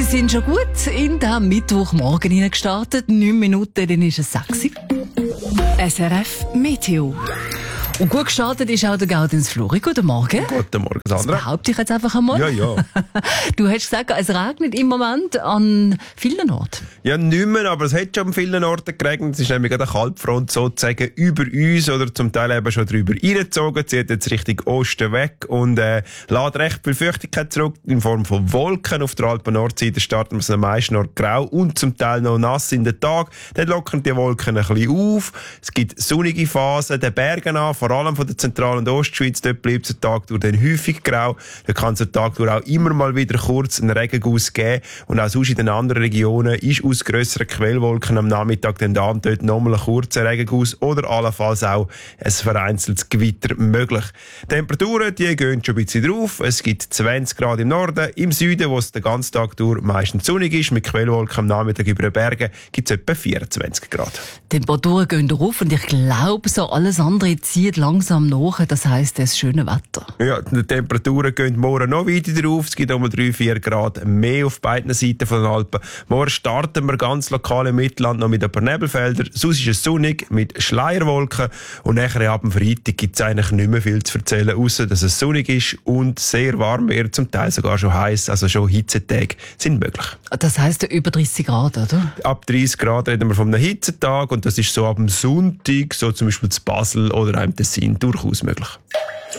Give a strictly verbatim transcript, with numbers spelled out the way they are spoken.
Sie sind schon gut in den Mittwochmorgen hineingestartet. Neun Minuten, dann ist es sechs. S R F Meteo. Und gut gestartet ist auch der Gaudenz Flori. Guten Morgen. Guten Morgen, Sandra. Das behaupte ich jetzt einfach einmal. Ja, ja. Du hast gesagt, es regnet im Moment an vielen Orten. Ja, nicht mehr, aber es hat schon an vielen Orten geregnet. Es ist nämlich gerade eine Kaltfront sozusagen über uns oder zum Teil eben schon drüber reingezogen. Zieht jetzt Richtung Osten weg und äh, lässt recht viel Feuchtigkeit zurück in Form von Wolken. Auf der Alpen-Nordseite starten wir es am meisten noch grau und zum Teil noch nass in den Tag. Dann lockern die Wolken ein bisschen auf. Es gibt sonnige Phasen, den Bergen an, vor allem von der Zentral- und Ostschweiz. Dort bleibt es den Tag durch dann häufig grau. Da kann es den Tag durch auch immer mal wieder kurz einen Regenguss geben. Und auch sonst in den anderen Regionen ist aus grösseren Quellwolken am Nachmittag dann da und dort nochmal ein kurzer Regenguss oder allenfalls auch ein vereinzeltes Gewitter möglich. Die Temperaturen, die gehen schon ein bisschen drauf. Es gibt zwanzig Grad im Norden. Im Süden, wo es den ganzen Tag durch meistens sonnig ist, mit Quellwolken am Nachmittag über den Bergen, gibt es etwa vierundzwanzig Grad. Die Temperaturen gehen drauf und ich glaube, so alles andere zieht langsam nach. Das heisst, das schöne Wetter. Ja, die Temperaturen gehen morgen noch weiter drauf. Es gibt um drei, vier Grad mehr auf beiden Seiten von den Alpen. Morgen starten wir ganz lokal im Mittelland noch mit ein paar Nebelfeldern. Sonst ist es sonnig mit Schleierwolken. Und nachher ab dem Freitag gibt es eigentlich nicht mehr viel zu erzählen, außer dass es sonnig ist und sehr warm wird, zum Teil sogar schon heiß. Also schon Hitzetage sind möglich. Das heisst über dreißig Grad, oder? Ab dreißig Grad reden wir von einem Hitzetag und das ist so ab dem Sonntag, so zum Beispiel zu Basel oder einem Tessin durchaus möglich.